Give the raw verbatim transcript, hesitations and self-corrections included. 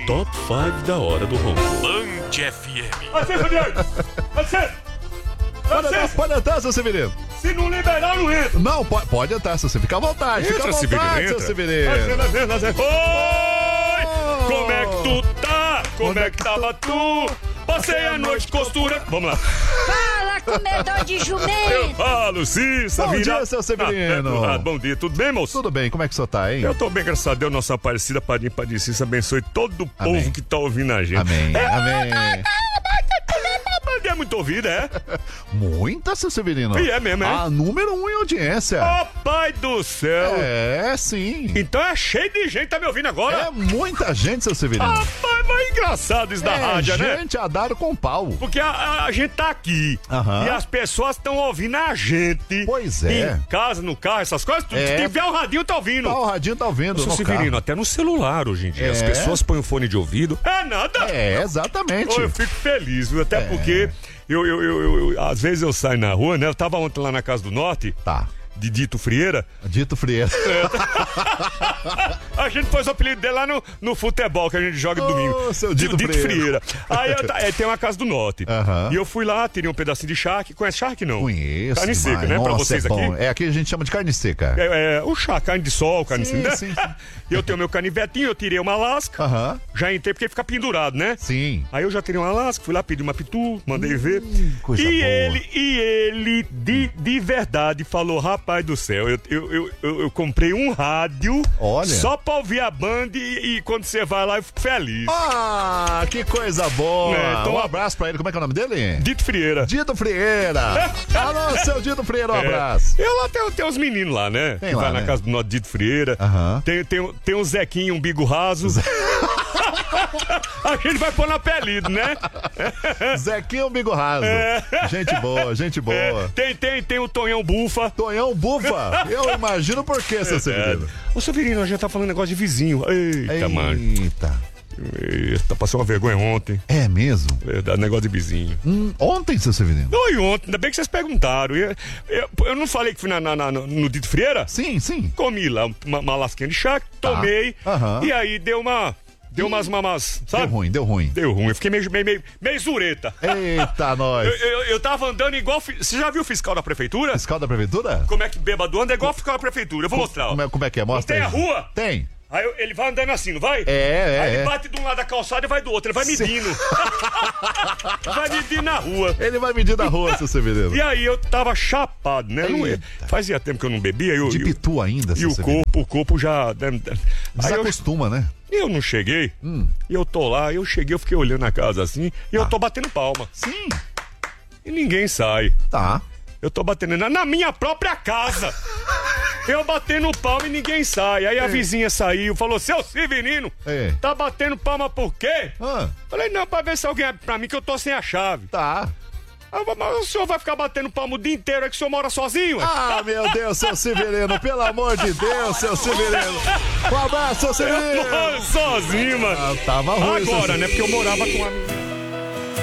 Top cinco da hora do ronco. Band F M. Você, Fabiano! Você! Pode entrar, pode entrar, seu Severino. Se não liberar, não entra. Não, pode, pode entrar, seu Severino. Fica à vontade, Entra, fica à Severino, vontade, seu entra. Severino. Oi! Como é que tu tá? Como é que tava tu? Passei a noite costura. Vamos lá. Fala, comedor de Eu jumento! falo, Cissa, Bom vira... dia, seu Severino. Ah, bom dia, tudo bem, moço? Tudo bem, como é que o senhor tá, hein? Eu tô bem, graças a Deus, nossa Aparecida, Padrinho, Padrinho Cissa, abençoe todo o povo Amém. que tá ouvindo a gente. Amém, É, amém. é muito ouvido, é? Muita, seu Severino. E é mesmo, é? A número um em audiência. Ó, pai do céu. É, sim. Então é cheio de gente tá me ouvindo agora. É muita gente, seu Severino. Rapaz, mas é engraçado isso da é rádio, né? gente a dar com pau. Porque a, a- a gente tá aqui Aham. e as pessoas estão ouvindo a gente. Pois é. Em casa, no carro, essas coisas. Tu, É. Se tiver o radinho, tá ouvindo. Tá, o radinho tá ouvindo. Seu no Severino, carro. até no celular hoje em dia. É. As pessoas põem o fone de ouvido. É nada. É, exatamente. Ô, eu fico feliz, viu? Até É. porque eu, eu, eu, eu- eu- às vezes eu saio na rua, né? Eu tava ontem lá na Casa do Norte, Tá. de Dito Frieira. Dito Frieira. A gente pôs o apelido dele lá no, no futebol que a gente joga Ô, domingo. seu Dito Dito Frieira. Frieira. Aí eu, tá- é, tem uma Casa do Norte. Aham. E eu fui lá, tirei um pedacinho de charque. Conhece charque, não? Conheço. Carne seca, demais. né? Pra Nossa, vocês é bom. aqui. É, aqui a gente chama de carne seca. É, é, o chá, carne de sol, carne Sim, assim, sim, né? sim. Eu tenho meu canivetinho, eu tirei uma lasca. Aham. Já entrei porque fica pendurado, né? Sim. Aí eu já tirei uma lasca, fui lá, pedi uma pitu, mandei ver. coisa e boa. ele, e ele, de, de verdade, falou: rapaz do céu, eu, eu, eu, eu- eu comprei um rádio Olha. só pra ouvir a banda e, e quando você vai lá eu fico feliz. Ah, que coisa boa. É, então- um abraço pra ele. Como é que é o nome dele? Dito Frieira. Dito Frieira. Alô, seu Dito Frieira, um É. abraço. Eu lá tenho, tem uns meninos lá, né? Tem que lá, vai na né? casa do nosso Dito Frieira. Aham. Tem, tem, tem o Zequinho, umbigo raso. A gente vai pôr no apelido, né? Zequinho Bigo Raso. Gente boa, gente boa. É, tem, tem, tem o Tonhão Bufa. Tonhão Bufa. Eu imagino por quê, seu Severino. Ô, Severino, a gente tá falando negócio de vizinho. Eita, mano. Eita. Eita, passou uma vergonha ontem. É mesmo? Verdade, negócio de vizinho. Hum, ontem, seu Severino? Não, e ontem, ainda bem que vocês perguntaram. Eu, eu, eu não falei que fui na, na- na- no Dito Frieira? Sim, sim. Comi lá uma, uma lasquinha de chá, tomei. Aham. E aí deu uma. Deu umas mamas, sabe? Deu ruim, deu ruim. Deu ruim. Eu fiquei meio, meio, meio, meio zureta. Eita, nós. Eu, eu, eu tava andando igual. fi- Você já viu o fiscal da prefeitura? Fiscal da prefeitura? Como é que bêbado anda? É igual o fiscal da prefeitura. Eu vou mostrar, ó. Como é, como é que é? Mostra Não aí. tem a rua? Tem. Aí eu- ele vai andando assim, não vai? É, é, Aí ele é. bate de um lado da calçada e vai do outro. Ele vai medindo. Vai medindo na rua. Ele vai medir na rua, seu Severino. E aí eu tava chapado, né? Não- Eita. fazia tempo que eu não bebia. Eu, De eu- pitu ainda, e seu o Severino. corpo, o corpo já. Aí eu, Desacostuma, né? eu não cheguei. Hum. E eu tô lá, eu cheguei, eu fiquei olhando a casa assim. E eu tô batendo palma. Sim. E ninguém sai. Tá. Eu tô batendo na, na minha própria casa. Eu batendo palma e ninguém sai. Aí a vizinha saiu, falou: seu Severino, É. tá batendo palma por quê? Ah, Falei: não, pra ver se alguém abre pra mim que eu tô sem a chave. tá. Ah, mas o senhor vai ficar batendo palma o dia inteiro, é que o senhor mora sozinho? é? Ah, meu Deus, seu Severino, pelo amor de Deus, seu Severino. Um abraço, seu Eu Severino. moro sozinho, mano. Ah, tava ruim, seu Agora, né? Porque eu morava com a minha.